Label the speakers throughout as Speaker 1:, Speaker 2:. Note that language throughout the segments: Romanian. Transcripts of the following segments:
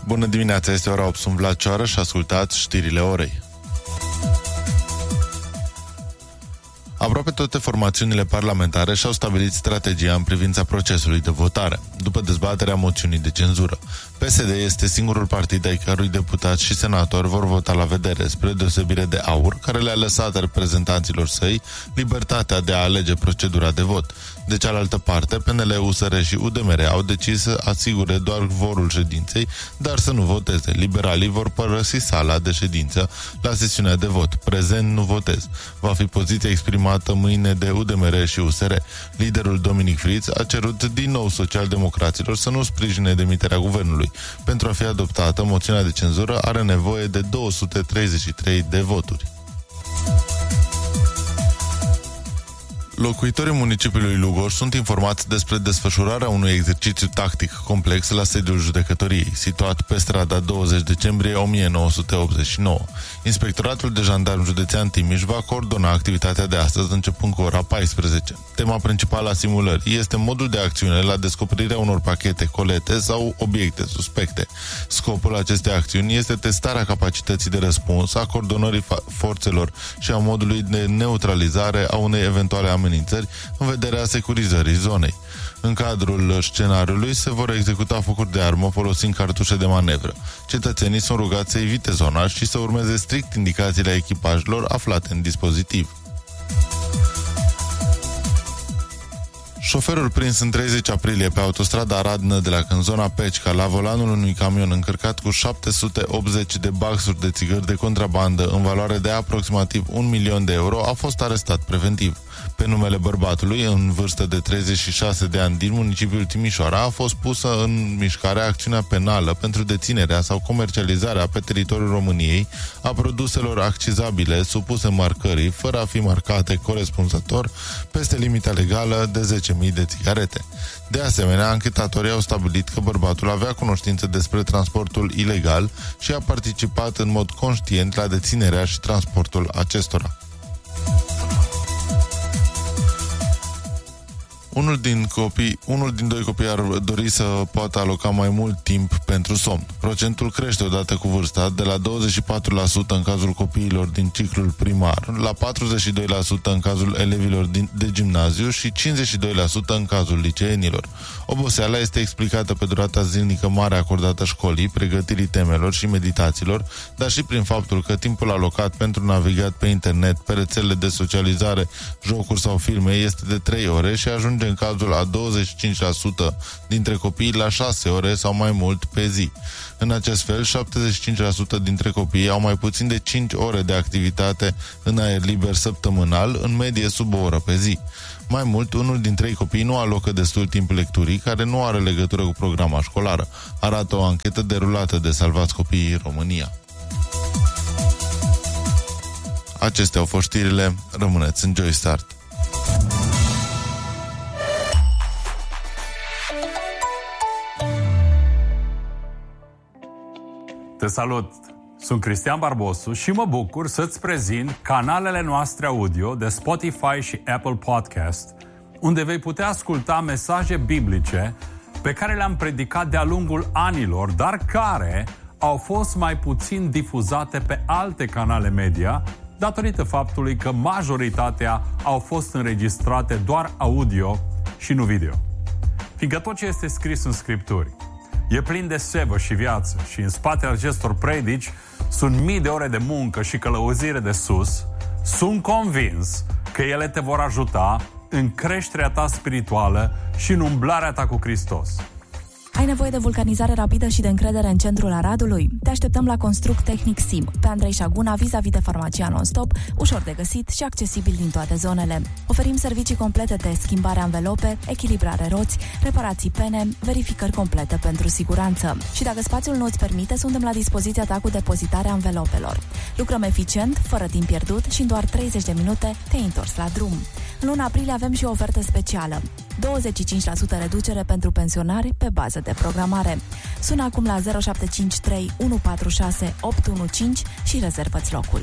Speaker 1: Bună dimineața, este ora 8, sunt Vlad Cioară și ascultați știrile orei. Aproape toate formațiunile parlamentare și-au stabilit strategia în privința procesului de votare, după dezbaterea moțiunii de cenzură. PSD este singurul partid ai cărui deputați și senatori vor vota la vedere, spre deosebire de AUR, care le-a lăsat reprezentanților săi libertatea de a alege procedura de vot. De cealaltă parte, PNL, USR și UDMR au decis să asigure doar vorul ședinței, dar să nu voteze. Liberalii vor părăsi sala de ședință la sesiunea de vot. Prezent nu votez. Va fi poziția exprimată mâine de UDMR și USR. Liderul Dominic Friț a cerut din nou socialdemocraților să nu sprijine demiterea guvernului. Pentru a fi adoptată, moțiunea de cenzură are nevoie de 233 de voturi. Locuitorii municipiului Lugoj sunt informați despre desfășurarea unui exercițiu tactic complex la sediul judecătoriei, situat pe strada 20 decembrie 1989. Inspectoratul de jandarm județean Timiș va coordona activitatea de astăzi începând cu ora 14. Tema principală a simulării este modul de acțiune la descoperirea unor pachete, colete sau obiecte suspecte. Scopul acestei acțiuni este testarea capacității de răspuns, a coordonării forțelor și a modului de neutralizare a unei eventuale amenințări în vederea securizării zonei. În cadrul scenariului se vor executa focuri de armă folosind cartușe de manevră. Cetățenii sunt rugați să evite zona și să urmeze strict indicațiile echipajelor aflate în dispozitiv. Șoferul prins în 30 aprilie pe autostrada Arad-Nădelac, în zona Pecica, la volanul unui camion încărcat cu 780 de baxuri de țigări de contrabandă în valoare de aproximativ 1 milion de euro, a fost arestat preventiv. Pe numele bărbatului, în vârstă de 36 de ani, din municipiul Timișoara, a fost pusă în mișcare acțiunea penală pentru deținerea sau comercializarea pe teritoriul României a produselor accizabile supuse marcării, fără a fi marcate corespunzător peste limita legală de 10.000 de țigarete. De asemenea, anchetatorii au stabilit că bărbatul avea cunoștință despre transportul ilegal și a participat în mod conștient la deținerea și transportul acestora. Unul din doi copii ar dori să poată aloca mai mult timp pentru somn. Procentul crește odată cu vârsta, de la 24% în cazul copiilor din ciclul primar, la 42% în cazul elevilor de gimnaziu și 52% în cazul liceenilor. Oboseala este explicată pe durata zilnică mare acordată școlii, pregătirii temelor și meditațiilor, dar și prin faptul că timpul alocat pentru navigat pe internet, pe rețelele de socializare, jocuri sau filme este de 3 ore și ajunge în cazul a 25% dintre copii la 6 ore sau mai mult pe zi. În acest fel, 75% dintre copii au mai puțin de 5 ore de activitate în aer liber săptămânal, în medie sub o oră pe zi. Mai mult, unul din 3 copii nu alocă destul timp lecturii, care nu are legătură cu programa școlară, arată o anchetă derulată de Salvați Copiii România. Acestea au fost știrile, rămâneți în Joy Start.
Speaker 2: Te salut! Sunt Cristian Barbosu și mă bucur să-ți prezint canalele noastre audio de Spotify și Apple Podcast, unde vei putea asculta mesaje biblice pe care le-am predicat de-a lungul anilor, dar care au fost mai puțin difuzate pe alte canale media, datorită faptului că majoritatea au fost înregistrate doar audio și nu video. Fiindcă tot ce este scris în Scripturi e plin de sevă și viață și în spatele acestor predici sunt mii de ore de muncă și călăuzire de sus, sunt convins că ele te vor ajuta în creșterea ta spirituală și în umblarea ta cu Hristos.
Speaker 3: Ai nevoie de vulcanizare rapidă și de încredere în centrul Aradului? Te așteptăm la Construct Tehnic Sim, pe Andrei Șaguna, vis-a-vis de Farmacia Non-Stop, ușor de găsit și accesibil din toate zonele. Oferim servicii complete de schimbare anvelope, echilibrare roți, reparații pene, verificări complete pentru siguranță. Și dacă spațiul nu îți permite, suntem la dispoziția ta cu depozitarea anvelopelor. Lucrăm eficient, fără timp pierdut și în doar 30 de minute te-ai întors la drum. În luna aprilie avem și o ofertă specială. 25% reducere pentru pensionari pe bază de programare. Sună acum la 0753 146 815 și rezervă-ți locul.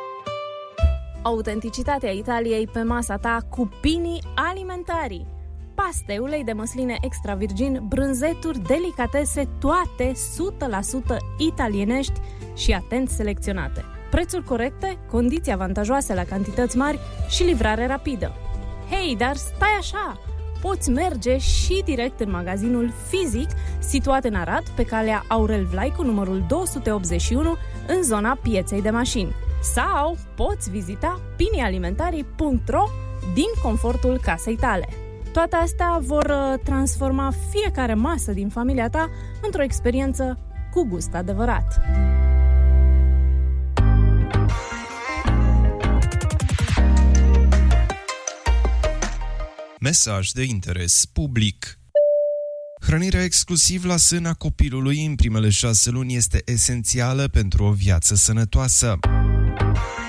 Speaker 4: Autenticitatea Italiei pe masa ta cu Pini Alimentari. paste, ulei de măsline extra virgin, brânzeturi, delicatese, toate 100% italienești și atent selecționate. Prețuri corecte, condiții avantajoase la cantități mari și livrare rapidă. Hei, dar stai așa! Poți merge și direct în magazinul fizic situat în Arad, pe calea Aurel Vlaicu, numărul 281, în zona pieței de mașini. Sau poți vizita pinialimentarii.ro din confortul casei tale. Toate astea vor transforma fiecare masă din familia ta într-o experiență cu gust adevărat.
Speaker 5: Mesaj de interes public. Hrănirea exclusiv la sâna copilului în primele 6 luni este esențială pentru o viață sănătoasă.